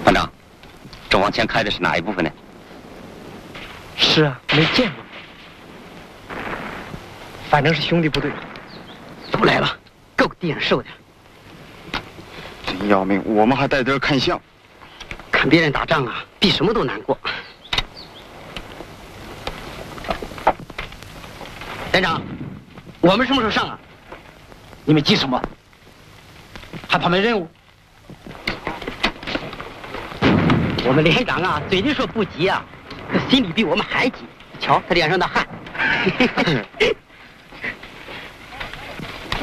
团长，这往前开的是哪一部分呢？ 是啊，没见过。反正是兄弟部队。 都来了，够地上受的。 真要命，我们还在这儿看相。 看别人打仗啊，比什么都难过。连长，我们什么时候上啊？ 你们急什么？还怕没任务？ 我们连长啊，嘴里说不急啊，心里比我们还急。瞧他脸上的汗。